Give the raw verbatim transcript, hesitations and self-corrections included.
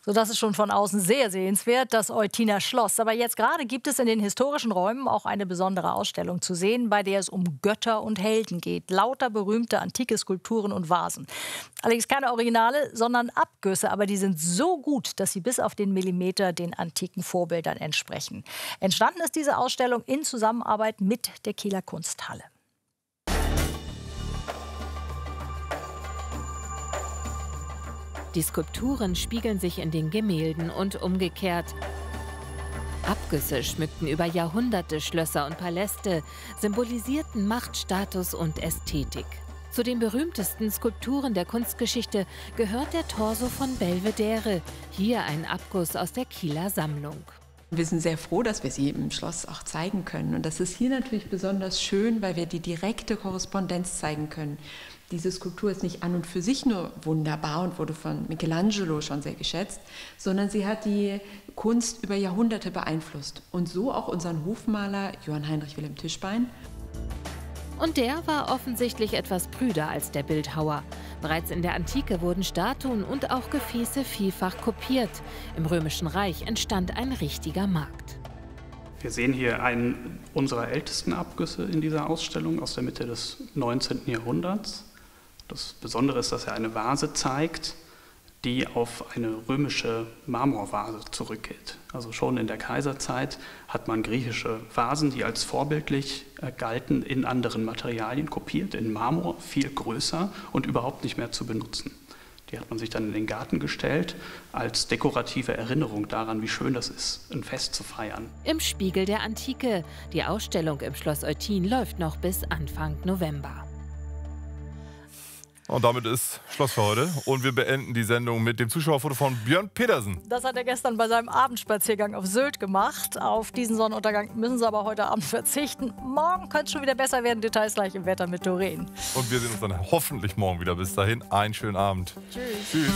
So, das ist schon von außen sehr sehenswert, das Eutiner Schloss. Aber jetzt gerade gibt es in den historischen Räumen auch eine besondere Ausstellung zu sehen, bei der es um Götter und Helden geht. Lauter berühmte antike Skulpturen und Vasen. Allerdings keine Originale, sondern Abgüsse. Aber die sind so gut, dass sie bis auf den Millimeter den antiken Vorbildern entsprechen. Entstanden ist diese Ausstellung in Zusammenarbeit mit der Kieler Kunsthalle. Die Skulpturen spiegeln sich in den Gemälden und umgekehrt. Abgüsse schmückten über Jahrhunderte Schlösser und Paläste, symbolisierten Macht, Status und Ästhetik. Zu den berühmtesten Skulpturen der Kunstgeschichte gehört der Torso von Belvedere, hier ein Abguss aus der Kieler Sammlung. Wir sind sehr froh, dass wir sie im Schloss auch zeigen können. Und das ist hier natürlich besonders schön, weil wir die direkte Korrespondenz zeigen können. Diese Skulptur ist nicht an und für sich nur wunderbar und wurde von Michelangelo schon sehr geschätzt, sondern sie hat die Kunst über Jahrhunderte beeinflusst. Und so auch unseren Hofmaler Johann Heinrich Wilhelm Tischbein. Und der war offensichtlich etwas prüder als der Bildhauer. Bereits in der Antike wurden Statuen und auch Gefäße vielfach kopiert. Im Römischen Reich entstand ein richtiger Markt. Wir sehen hier einen unserer ältesten Abgüsse in dieser Ausstellung aus der Mitte des neunzehnten Jahrhunderts. Das Besondere ist, dass er eine Vase zeigt, die auf eine römische Marmorvase zurückgeht. Also schon in der Kaiserzeit hat man griechische Vasen, die als vorbildlich galten, in anderen Materialien kopiert, in Marmor, viel größer und überhaupt nicht mehr zu benutzen. Die hat man sich dann in den Garten gestellt, als dekorative Erinnerung daran, wie schön das ist, ein Fest zu feiern. Im Spiegel der Antike. Die Ausstellung im Schloss Eutin läuft noch bis Anfang November. Und damit ist Schluss für heute. Und wir beenden die Sendung mit dem Zuschauerfoto von Björn Petersen. Das hat er gestern bei seinem Abendspaziergang auf Sylt gemacht. Auf diesen Sonnenuntergang müssen Sie aber heute Abend verzichten. Morgen könnte es schon wieder besser werden. Details gleich im Wetter mit Doreen. Und wir sehen uns dann hoffentlich morgen wieder. Bis dahin, einen schönen Abend. Tschüss. Tschüss.